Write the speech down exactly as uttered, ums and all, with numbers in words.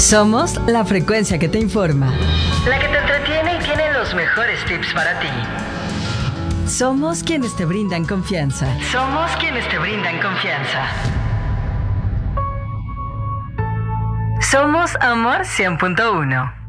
Somos la frecuencia que te informa, la que te entretiene y tiene los mejores tips para ti. Somos quienes te brindan confianza. Somos quienes te brindan confianza. Somos Amor cien punto uno.